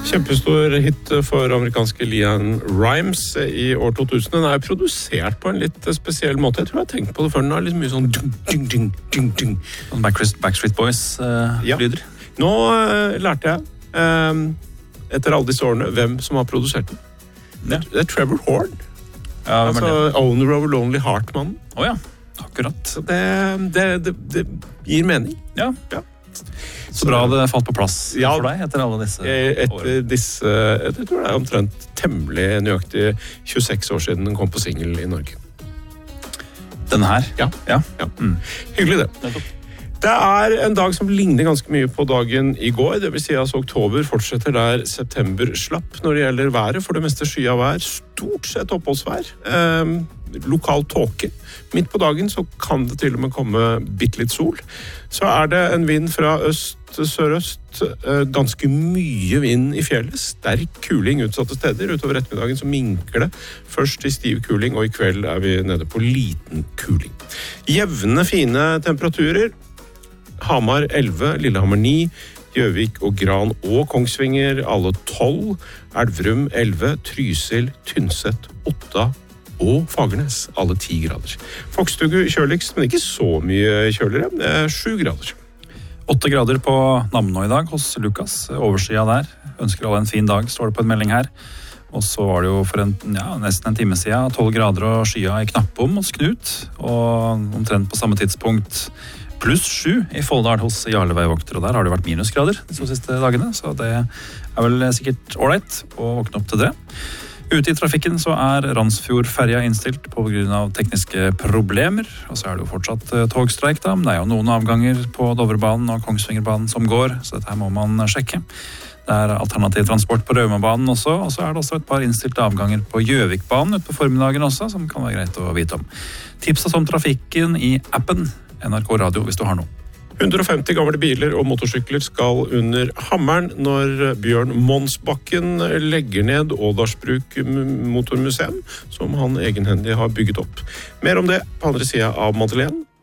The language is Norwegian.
Kjempestor hit for amerikanske LeAnn Rimes i år 2000. Den er produsert på en litt spesiell måte. Jeg tror jeg har tenkt på det før. Den har litt mye sånn ding. Backstreet Boys-lyder. Nå lærte jeg, etter alle disse årene, hvem som har produsert den. Det er Trevor Horn. Ja, owner of Lonely Heart-mannen. Ja, akkurat. Så det gir mening. Ja. Så bra det falt på plass for deg etter alle disse årene. Jeg tror det er omtrent temmelig nøyaktig 26 år siden den kom på single i Norge. Denne her? Ja. Hyggelig det. Det er en dag som ligner ganske mye på dagen i går. Det vil si at oktober fortsetter der september slapp når det gjelder været. For det meste sky av vær, stort sett oppholdsvær. Lokal tåke. Midt på dagen så kan det til og med komme bitte litt sol. Så er det en vind fra øst-sørøst, ganske mye vind i fjellet, sterk kuling utsatte steder. Utover ettermiddagen så minker det. Først i stiv kuling, og i kveld er vi nede på liten kuling. Jevne, fine temperaturer. Hamar 11, Lillehammer 9, Gjøvik og Gran og Kongsvinger alle 12, Elverum 11, Trysil, Tynset 8 og Fagernes alle 10 grader. Fokstugu kjøligst, men ikke så mye kjøligere, det er 7 grader. 8 grader på Namno i dag hos Lukas, oversida der. Ønsker alle en fin dag, står det på en melding her. Og så var det jo for nesten en time siden 12 grader og skya i Knappom hos Knut, og omtrent på samme tidspunkt pluss 7 i Folldal hos Jarle Veivokter, og der har det vært minusgrader de 2 siste dagene, så det er vel sikkert ålreit å våkne opp til det. Ute i trafikken så er Randsfjordferja innstilt på grunn av tekniske problemer, og så er det jo fortsatt togstreik da, men det er jo noen avganger på Dovrebanen og Kongsvingerbanen som går, så dette her må man sjekke. Det er alternativ transport på Raumabanen også, og så er det også et par innstilte avganger på Gjøvikbanen ut på formiddagen også, som kan være greit å vite om. Tips om trafikken i appen NRK Radio hvis du har noe. 150 gamle biler og motorsykler skal under hammeren når Bjørn Monsbakken legger ned Ådalsbruk motormuseum, som han egenhendig har bygget opp. Mer om det på andre siden av Madeleine.